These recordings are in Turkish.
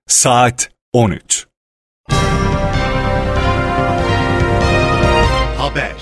Saat 13. Haber.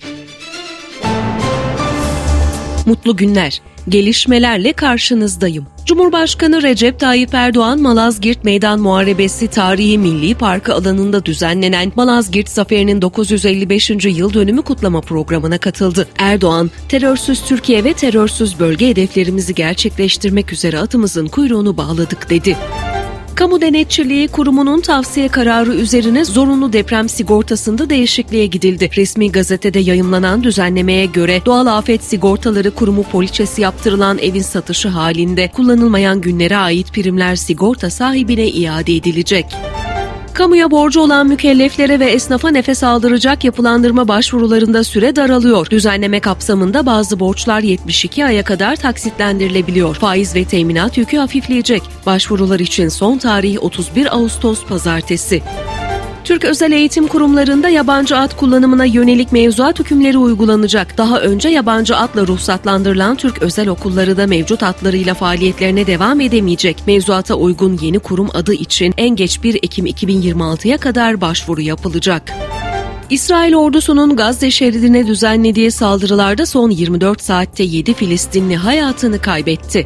Mutlu günler. Gelişmelerle karşınızdayım. Cumhurbaşkanı Recep Tayyip Erdoğan, Malazgirt Meydan Muharebesi Tarihi Milli Parkı alanında düzenlenen Malazgirt Zaferi'nin 955. yıl dönümü kutlama programına katıldı. Erdoğan, terörsüz Türkiye ve terörsüz bölge hedeflerimizi gerçekleştirmek üzere atımızın kuyruğunu bağladık dedi. Kamu Denetçiliği Kurumu'nun tavsiye kararı üzerine zorunlu deprem sigortasında değişikliğe gidildi. Resmi gazetede yayımlanan düzenlemeye göre doğal afet sigortaları kurumu poliçesi yaptırılan evin satışı halinde kullanılmayan günlere ait primler sigorta sahibine iade edilecek. Kamuya borcu olan mükelleflere ve esnafa nefes aldıracak yapılandırma başvurularında süre daralıyor. Düzenleme kapsamında bazı borçlar 72 aya kadar taksitlendirilebiliyor. Faiz ve teminat yükü hafifleyecek. Başvurular için son tarih 31 Ağustos Pazartesi. Türk özel eğitim kurumlarında yabancı ad kullanımına yönelik mevzuat hükümleri uygulanacak. Daha önce yabancı adla ruhsatlandırılan Türk özel okulları da mevcut adlarıyla faaliyetlerine devam edemeyecek. Mevzuata uygun yeni kurum adı için en geç 1 Ekim 2026'ya kadar başvuru yapılacak. İsrail ordusunun Gazze şeridine düzenlediği saldırılarda son 24 saatte 7 Filistinli hayatını kaybetti.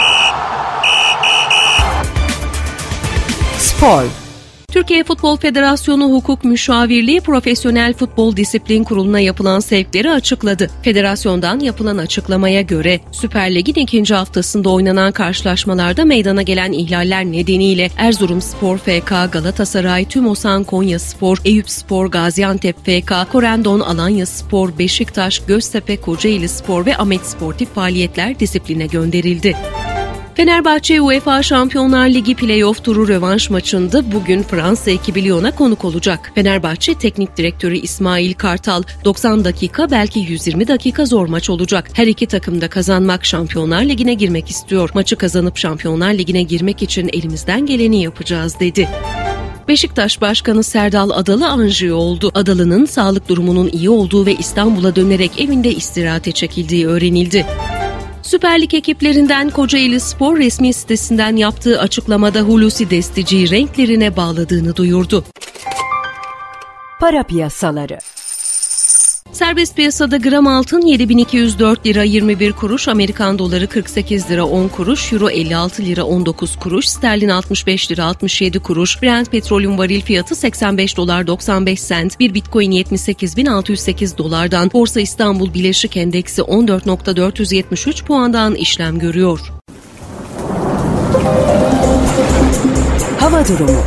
Spor. Türkiye Futbol Federasyonu Hukuk Müşavirliği Profesyonel Futbol Disiplin Kurulu'na yapılan sevkleri açıkladı. Federasyondan yapılan açıklamaya göre Süper Lig'in ikinci haftasında oynanan karşılaşmalarda meydana gelen ihlaller nedeniyle Erzurumspor FK, Galatasaray, Tümosan Konyaspor, Eyüpspor, Gaziantep FK, Korendon Alanyaspor, Beşiktaş, Göztepe, Kocaelispor ve Ahmet Sportif Faaliyetler disipline gönderildi. Fenerbahçe UEFA Şampiyonlar Ligi play-off turu rövanş maçında bugün Fransa ekibi Lyon'a konuk olacak. Fenerbahçe Teknik Direktörü İsmail Kartal, 90 dakika belki 120 dakika zor maç olacak. Her iki takım da kazanmak, Şampiyonlar Ligi'ne girmek istiyor. Maçı kazanıp Şampiyonlar Ligi'ne girmek için elimizden geleni yapacağız dedi. Beşiktaş Başkanı Serdal Adalı anjiyo oldu. Adalı'nın sağlık durumunun iyi olduğu ve İstanbul'a dönerek evinde istirahate çekildiği öğrenildi. Süper Lig ekiplerinden Kocaelispor resmi sitesinden yaptığı açıklamada Hulusi Destici'yi renklerine bağladığını duyurdu. Para piyasaları. Serbest piyasada gram altın 7.204 lira 21 kuruş, Amerikan doları 48 lira 10 kuruş, euro 56 lira 19 kuruş, sterlin 65 lira 67 kuruş, Brent petrolün varil fiyatı 85 dolar 95 sent, bir bitcoin 78.608 dolardan, Borsa İstanbul Bileşik Endeksi 14.473 puandan işlem görüyor. Hava durumu.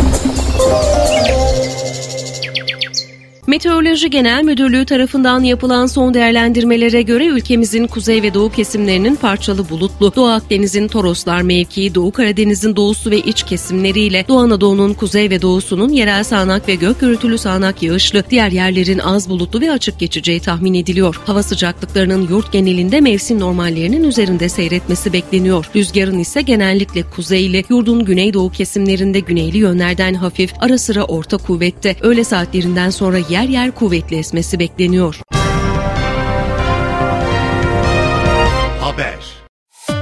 Meteoroloji Genel Müdürlüğü tarafından yapılan son değerlendirmelere göre ülkemizin kuzey ve doğu kesimlerinin parçalı bulutlu, Doğu Akdeniz'in Toroslar mevkii, Doğu Karadeniz'in doğusu ve iç kesimleriyle Doğu Anadolu'nun kuzey ve doğusunun yerel sağanak ve gök gürültülü sağanak yağışlı, diğer yerlerin az bulutlu ve açık geçeceği tahmin ediliyor. Hava sıcaklıklarının yurt genelinde mevsim normallerinin üzerinde seyretmesi bekleniyor. Rüzgarın ise genellikle kuzeyli, yurdun güneydoğu kesimlerinde güneyli yönlerden hafif, ara sıra orta kuvvette, öğle saatlerinden sonra yer yer kuvvetli esmesi bekleniyor. Haber.